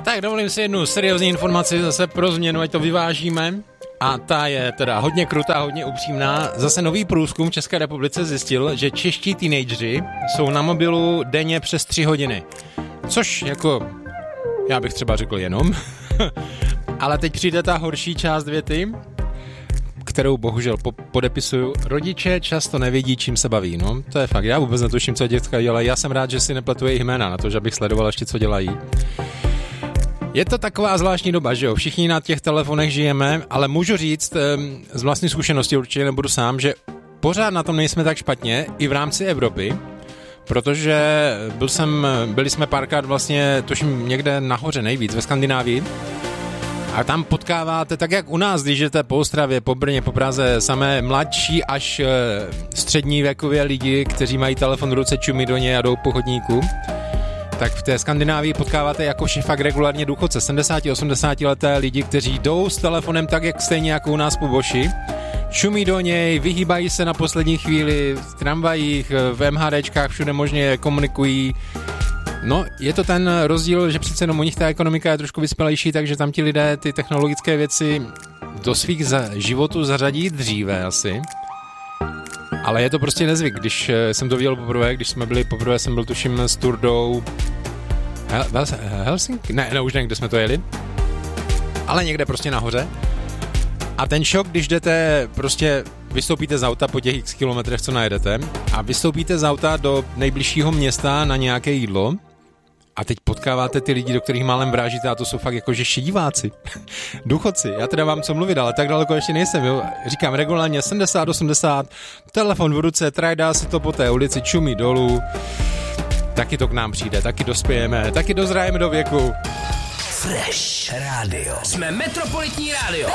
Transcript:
Tak dovolím si jednu seriózní informaci zase pro změnu, ať to vyvážíme. A ta je teda hodně krutá, hodně upřímná. Zase nový průzkum v České republice zjistil, že čeští teenageři jsou na mobilu denně přes 3 hodiny. Což jako, já bych třeba řekl jenom. Ale teď přijde ta horší část věty, kterou bohužel podepisuju. Rodiče často nevědí, čím se baví. No, to je fakt. Já vůbec netuším, co děcka dělají. Já jsem rád, že si nepletu jejich jména na to, že abych sledoval ještě, co dělají. Je to taková zvláštní doba, že jo? Všichni na těch telefonech žijeme, ale můžu říct z vlastní zkušenosti, určitě nebudu sám, že pořád na tom nejsme tak špatně i v rámci Evropy, protože byli jsme párkrát vlastně, tuším někde nahoře nejvíc, ve Skandinávii, a tam potkáváte, tak jak u nás, když jdete po Ostravě, po Brně, po Praze, samé mladší až střední věkově lidi, kteří mají telefon v ruce, čumí do něj a jdou po chodníku, tak v té Skandinávii potkáváte jako fakt regulárně důchodce, 70-80 leté lidi, kteří jdou s telefonem tak, jak stejně jako u nás po Boši, šumí do něj, vyhýbají se na poslední chvíli v tramvajích, v MHDčkách, všude možně komunikují. No, je to ten rozdíl, že přece jenom u nich ta ekonomika je trošku vyspělejší, takže tam ti lidé ty technologické věci do svých životů zařadí dříve asi. Ale je to prostě nezvyk, když jsem to viděl poprvé, jsem byl tuším s Turdou Helsinki? Ne, už nevím, kde jsme to jeli, ale někde prostě nahoře. A ten šok, když jdete, prostě vystoupíte z auta po těch x kilometrech, co najedete, a vystoupíte z auta do nejbližšího města na nějaké jídlo a teď potkáváte ty lidi, do kterých málem vrážíte, a to jsou fakt jakože šediváci, důchodci. Já teda vám co mluvit, ale tak daleko ještě nejsem, jo. Říkám regulárně 70-80, telefon v ruce, trajdá si to po té ulici, čumí dolů, taky to k nám přijde, taky dospějeme, taky dozrajeme do věku. Fresh Radio. Jsme Metropolitní rádio.